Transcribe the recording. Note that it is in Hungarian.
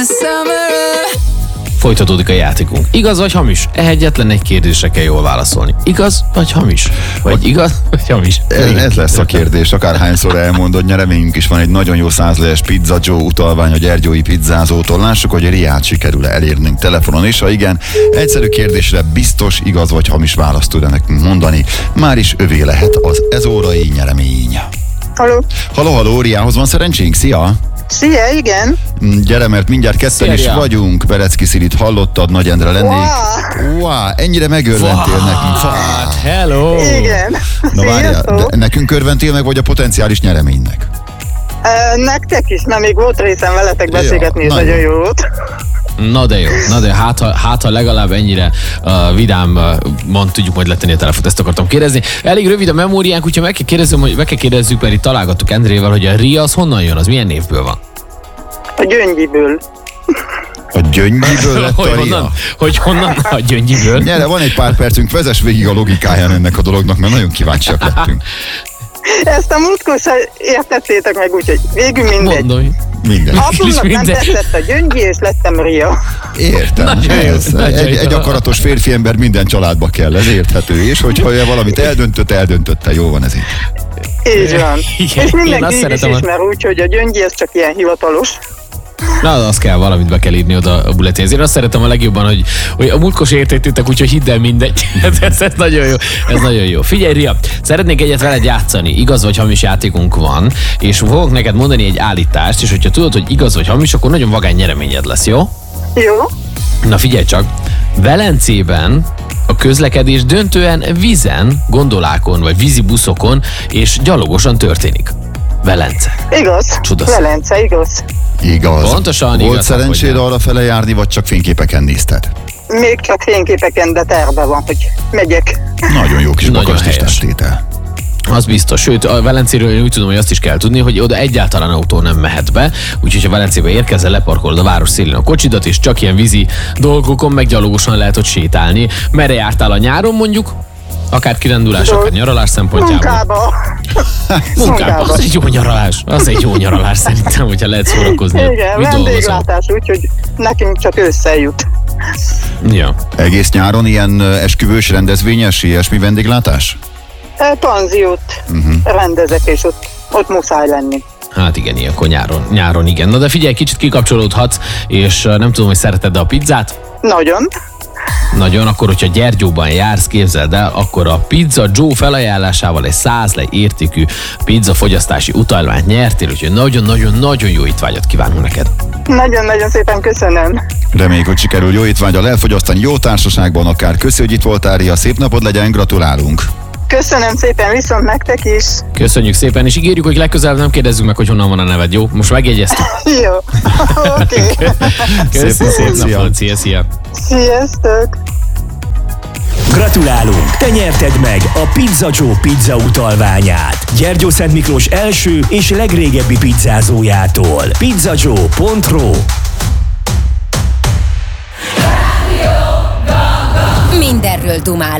Folytatódik a játékunk. Igaz vagy hamis? Egyetlen egy kérdésre kell jól válaszolni. Igaz vagy hamis? Vagy igaz vagy hamis? Ez lesz a kérdés, akárhányszor elmondod. Nyereményünk is van, egy nagyon jó 100 lejes Pizza Joe utalvány a Gyergyói pizzázótól. Lássuk, hogy Riát sikerül elérnünk telefonon is. Ha igen, egyszerű kérdésre biztos igaz vagy hamis választ tud nekünk mondani. Már is övé lehet az ezórai nyeremény. Halló, Riához van szerencsénk? Szia! Szia, igen. Gyere, mert mindjárt ketten is vagyunk. Berecki Szilit hallottad, Nagy Endre lennék. Wow, ennyire megörventél nekünk. Hello! Igen. Na várjál, nekünk örventél meg, vagy a potenciális nyereménynek? Nektek is, mert még volt részem veletek beszélgetni, és nagyon jó volt. Na de jó, hát ha legalább ennyire vidáman tudjuk majd letenni a telefont, ezt akartam kérdezni. Elég rövid a memóriánk, úgyhogy meg kell kérdezzük, mert itt találgattuk Endrével, hogy a Ria az honnan jön, az milyen névből van? A Gyöngyiből. A Gyöngyiből lett a Ria? Hogy honnan a Gyöngyiből? Gyere, van egy pár percünk, vezess végig a logikáján ennek a dolognak, mert nagyon kíváncsiak lettünk. Ezt a múltkor sem értettétek meg, úgyhogy végül mindegy. Mondom. Minden. Aprónak nem tetszett a Gyöngyi, és lettem Ria. Értem. Egy akaratos férfi ember minden családba kell, ez érthető. És hogyha valamit eldöntötte, jó van ez így. Így van. Igen, és mindenki így is ismer, úgyhogy a Gyöngyi, ez csak ilyen hivatalos. Na, az kell, valamit be kell írni oda a bulletinhez. Én azt szeretem a legjobban, hogy a múltkor értettétek, úgyhogy hidd el, mindegy. ez nagyon jó. Ez nagyon jó. Figyelj, Ria, szeretnék egyet veled játszani. Igaz vagy hamis játékunk van, és fogok neked mondani egy állítást, és hogyha tudod, hogy igaz vagy hamis, akkor nagyon vagány nyereményed lesz, jó? Jó. Na figyelj csak, Velencében a közlekedés döntően vízen, gondolákon vagy vízibuszokon és gyalogosan történik. Velence. Igaz. Csodaszerű. Velence, igaz. Igaz. Pontosan volt igaz. Szerencséd arra fele járni, vagy csak fényképeken nézted? Még csak fényképeken, de terve van, hogy megyek. Nagyon jó kis Nagyon bakasztistás tétel. Az biztos, sőt a Velencéről én úgy tudom, hogy azt is kell tudni, hogy oda egyáltalán autó nem mehet be, úgyhogy ha Velencébe érkezel, leparkolod a város szélén a kocsidat, és csak ilyen vízi dolgokon meg gyalogosan lehet ott sétálni. Merre jártál a nyáron mondjuk? Akár kirándulás, akár nyaralás szempontjából. Munkába. Az egy jó nyaralás. Az egy jó nyaralás szerintem, hogyha lehet szórakozni. Igen, vendéglátás, úgyhogy nekünk csak ősszel jut. Ja. Egész nyáron ilyen esküvős, rendezvényes, ilyesmi vendéglátás? Panziót rendezek, és ott muszáj lenni. Hát igen, ilyenkor nyáron igen. Na de figyelj, kicsit kikapcsolódhatsz, és nem tudom, hogy szereted a pizzát? Nagyon, akkor hogyha Gyergyóban jársz, képzeld el, akkor a Pizza Joe felajánlásával egy 100 lej értékű pizza fogyasztási utalványt nyertél, úgyhogy nagyon-nagyon jó étvágyat kívánunk neked. Nagyon-nagyon szépen köszönöm. Reméljük, hogy sikerül jó étvágyal elfogyasztani, jó társaságban akár. Köszi, hogy itt voltál, Ria, szép napod legyen, gratulálunk. Köszönöm szépen, viszont nektek is. Köszönjük szépen, és ígérjük, hogy legközelebb nem kérdezzük meg, hogy honnan van a neved, jó? Most megjegyeztük. Jó, oké. Köszönjük, szép napot, szia. Sziasztok. Gratulálunk! Te nyerted meg a Pizza Joe pizza utalványát Gyergyószent Miklós első és legrégebbi pizzázójától. pizzajoe.ro. Mindenről dumálunk.